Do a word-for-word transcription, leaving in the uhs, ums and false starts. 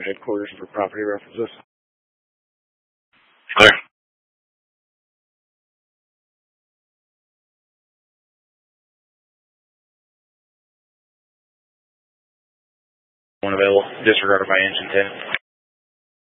Headquarters for property references. Clear. One available. Disregarded by engine ten.